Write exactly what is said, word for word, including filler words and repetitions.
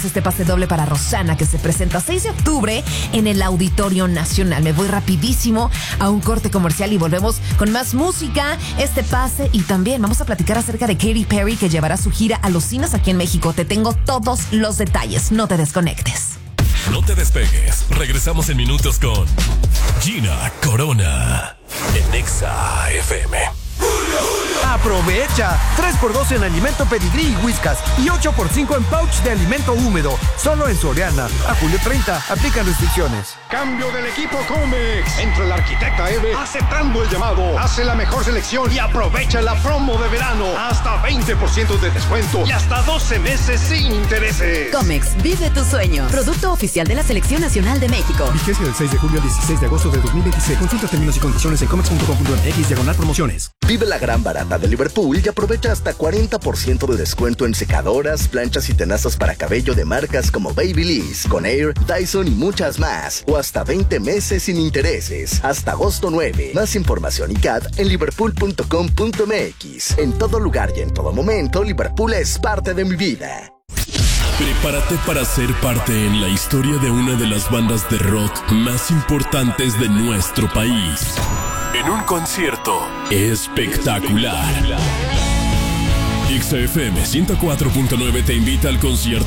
Este pase doble para Rosana, que se presenta seis de octubre en el Auditorio Nacional. Me voy rapidísimo a un corte comercial y volvemos con más música, este pase, y también vamos a platicar acerca de Katy Perry, que llevará su gira a los cines aquí en México. Te tengo todos los detalles, no te desconectes. No te despegues, regresamos en minutos con Gina Corona en Exa F M. ¡Aprovecha! tres por dos en alimento Pedigrí y Whiskas y ocho por cinco en pouch de alimento húmedo. Solo en Soriana. A julio treinta. Aplican restricciones. Cambio del equipo Comex. Entra el arquitecta Eve aceptando el llamado. Hace la mejor selección y aprovecha la promo de verano. Hasta veinte por ciento de descuento y hasta doce meses sin intereses. Comex, vive tu sueño. Producto oficial de la Selección Nacional de México. Vigencia del seis de julio al dieciséis de agosto de dos mil veintiséis. Consulta términos y condiciones en comex punto com punto m x diagonal promociones. Vive la gran barata de Liverpool y aprovecha hasta cuarenta por ciento de descuento en secadoras, planchas y tenazas para cabello de marcas como Babyliss, Conair, Dyson y muchas más. O hasta veinte meses sin intereses. Hasta agosto nueve. Más información y C A D en liverpool punto com punto m x. En todo lugar y en todo momento, Liverpool es parte de mi vida. Prepárate para ser parte en la historia de una de las bandas de rock más importantes de nuestro país. En un concierto espectacular. Exa F M ciento cuatro punto nueve te invita al concierto